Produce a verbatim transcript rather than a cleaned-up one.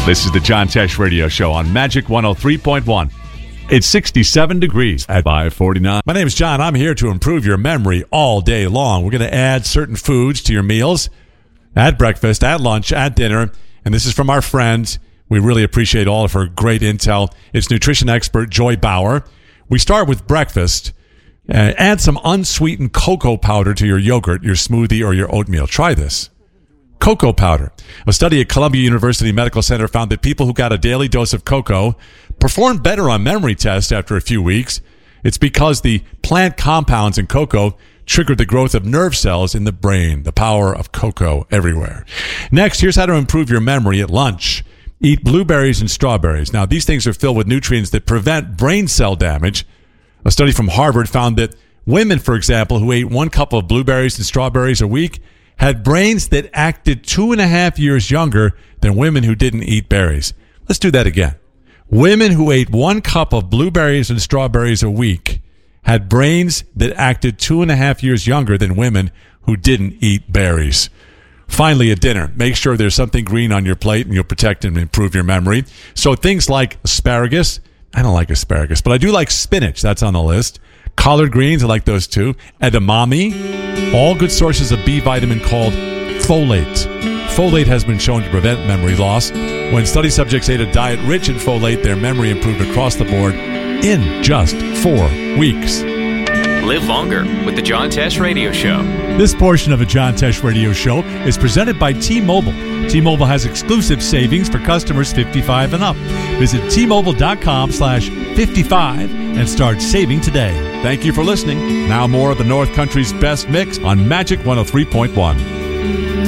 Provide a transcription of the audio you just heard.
This is the John Tesh Radio Show on Magic one oh three point one. It's sixty-seven degrees at five forty-nine. My name is John. I'm here to improve your memory all day long. We're going to add certain foods to your meals at breakfast, at lunch, at dinner. And this is from our friend. We really appreciate all of her great intel. It's nutrition expert Joy Bauer. We start with breakfast. Uh, add some unsweetened cocoa powder to your yogurt, your smoothie, or your oatmeal. Try this. Cocoa powder. A study at Columbia University Medical Center found that people who got a daily dose of cocoa performed better on memory tests after a few weeks. It's because the plant compounds in cocoa triggered the growth of nerve cells in the brain. The power of cocoa everywhere. Next, here's how to improve your memory at lunch. Eat blueberries and strawberries. Now, these things are filled with nutrients that prevent brain cell damage. A study from Harvard found that women, for example, who ate one cup of blueberries and strawberries a week had brains that acted two and a half years younger than women who didn't eat berries. Let's do that again. Women who ate one cup of blueberries and strawberries a week had brains that acted two and a half years younger than women who didn't eat berries. Finally, at dinner, make sure there's something green on your plate and you'll protect and improve your memory. So things like asparagus. I don't like asparagus, but I do like spinach. That's on the list. Collard greens, I like those too. Edamame, all good sources of B vitamin called folate. Folate has been shown to prevent memory loss. When study subjects ate a diet rich in folate, their memory improved across the board in just four weeks. Live longer with the John Tesh Radio Show. This portion of the John Tesh Radio Show is presented by T-Mobile. T-Mobile has exclusive savings for customers fifty-five and up. Visit T-Mobile.com slash 55 and start saving today. Thank you for listening. Now more of the North Country's best mix on Magic one oh three point one.